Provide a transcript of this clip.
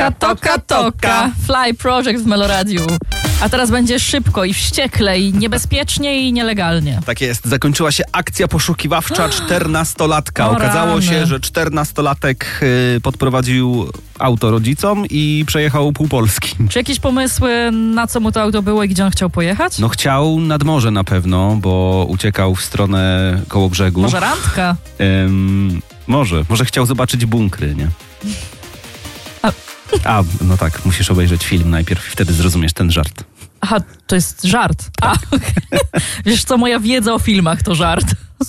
Toka. Fly Project w Meloradiu. A teraz będzie szybko i wściekle i niebezpiecznie i nielegalnie. Tak jest. Zakończyła się akcja poszukiwawcza 14-latka. Okazało się, że 14-latek podprowadził auto rodzicom i przejechał pół Polski. Czy jakieś pomysły, na co mu to auto było i gdzie on chciał pojechać? No chciał nad morze na pewno, bo uciekał w stronę Kołobrzegu. Może randka? Może chciał zobaczyć bunkry, nie? No tak, musisz obejrzeć film najpierw i wtedy zrozumiesz ten żart. Aha, to jest żart. Wiesz co, moja wiedza o filmach to żart.